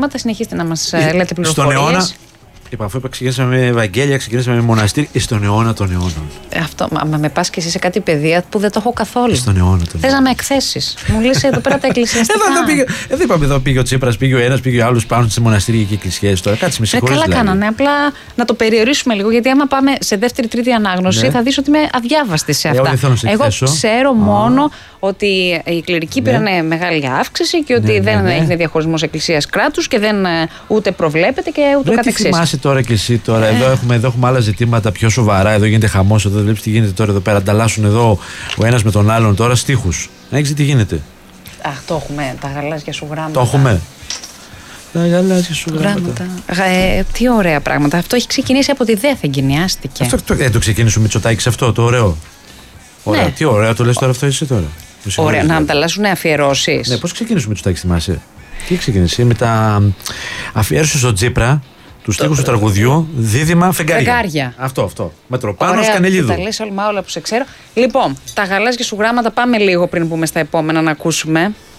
Συνεχίστε να μας λέτε πληροφορίες. Στον αιώνα. Αφού ξεκινήσαμε με Ευαγγέλια, ξεκινήσαμε με μοναστήρι, στον αιώνα των αιώνων. Αυτό, μα με πας και εσύ σε κάτι παιδεία που δεν το έχω καθόλου. Στον αιώνα των αιώνων. Θες να με εκθέσεις. Μου λες εδώ πέρα τα εκκλησιαστικά. Δεν είπαμε εδώ πήγε ο Τσίπρας, πήγε ο ένας, πήγε ο άλλος πάνω σε μοναστήρια και εκκλησιές τώρα. Κάτσε με συγχωρείς. Καλά δηλαδή. κάνανε. Απλά να το περιορίσουμε λίγο. Γιατί άμα πάμε σε δεύτερη-τρίτη ανάγνωση, θα δεις ότι είμαι αδιάβαστη σε αυτά. Εγώ ξέρω μόνο ότι οι κληρικοί πήραν μεγάλη αύξηση και ότι δεν έγινε διαχωρισμός εκκλησίας κράτους και δεν ούτε προβλέπεται και ούτω καθεξής. Τι θυμάσαι τώρα κι εσύ τώρα, εδώ έχουμε άλλα ζητήματα πιο σοβαρά. Εδώ γίνεται χαμός, εδώ βλέπεις τι γίνεται τώρα εδώ πέρα. Ανταλλάσσουν εδώ ο ένας με τον άλλον τώρα στίχους. Να έχεις δει τι γίνεται. Αχ, το έχουμε, τα γαλάζια σου γράμματα. Το έχουμε. Τα γαλάζια σου γράμματα. Τι ωραία πράγματα. Αυτό έχει ξεκινήσει από τη ΔΕΘ, εγκαινιάστηκε. Αυτό το ξεκίνησε ο Μητσοτάκης αυτό, το ωραίο. Ωραία, τι ωραία το λες τώρα αυτό εσύ τώρα. Ωραία, να ανταλλάσσουν αφιερώσεις. Ναι, πώς ξεκίνησε ο Μητσοτάκης, θυμάσαι. Τι ξεκίνησε, με τα αφιέρωση στο Τσίπρα. Του στίχους του τραγουδιού, δίδυμα φεγγάρια. Αυτό. Μετροπάνος Κανελίδου. Τα λες όλα που σε ξέρω. Λοιπόν, τα γαλάζια σου γράμματα, πάμε λίγο πριν πούμε στα επόμενα να ακούσουμε.